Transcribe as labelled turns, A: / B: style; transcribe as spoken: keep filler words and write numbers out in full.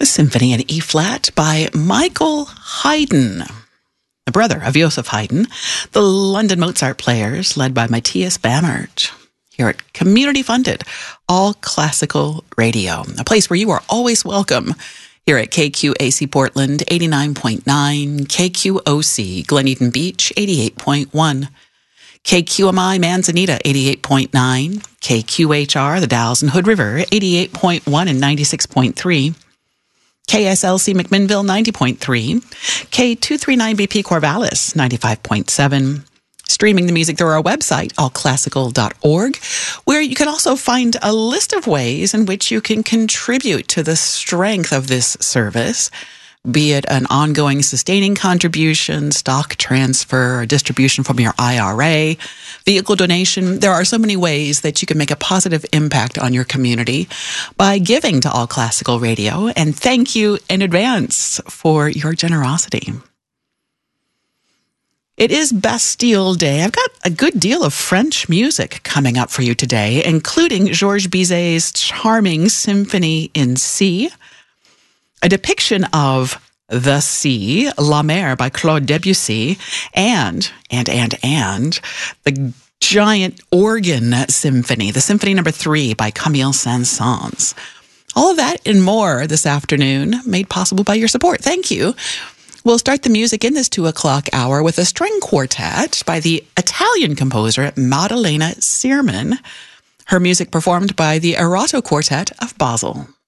A: The Symphony in E-flat by Michael Haydn, the brother of Joseph Haydn, the London Mozart Players, led by Matthias Bamert, here at community-funded All Classical Radio, a place where you are always welcome here at K Q A C Portland, eighty-nine point nine, K Q O C Glen Eden Beach, eighty-eight point one, K Q M I Manzanita, eighty-eight point nine, K Q H R, the Dalles and Hood River, eighty-eight point one and ninety-six point three, K S L C McMinnville, ninety point three, K two thirty-nine B P Corvallis, ninety-five point seven, streaming the music through our website, all classical dot org, where you can also find a list of ways in which you can contribute to the strength of this service, be it an ongoing sustaining contribution, stock transfer, or distribution from your I R A, vehicle donation. There are so many ways that you can make a positive impact on your community by giving to All Classical Radio, and thank you in advance for your generosity. It is Bastille Day. I've got a good deal of French music coming up for you today, including Georges Bizet's charming Symphony in C, a depiction of the sea, La Mer by Claude Debussy, and, and, and, and, the giant organ symphony, the Symphony Number Three by Camille Saint-Saëns. All of that and more this afternoon, made possible by your support. Thank you. We'll start the music in this two o'clock hour with a string quartet by the Italian composer Maddalena Sirman. Her music performed by the Erato Quartet of Basel.